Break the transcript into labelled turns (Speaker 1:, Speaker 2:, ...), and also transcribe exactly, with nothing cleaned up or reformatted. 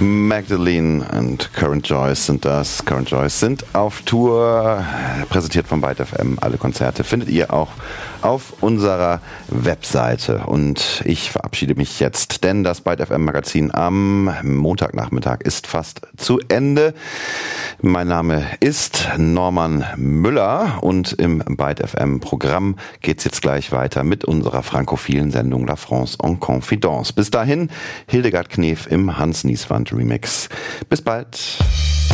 Speaker 1: Magdalene und Current Joyce sind das. Current Joyce sind auf Tour, präsentiert von Byte F M. Alle Konzerte findet ihr auch auf unserer Webseite. Und ich verabschiede mich jetzt, denn das Byte F M Magazin am Montagnachmittag ist fast zu Ende. Mein Name ist Norman Müller und im Byte F M Programm geht's jetzt gleich weiter mit unserer frankophilen Sendung La France en Confidence. Bis dahin, Hildegard Knef im Hans Nieswand Remix. Bis bald.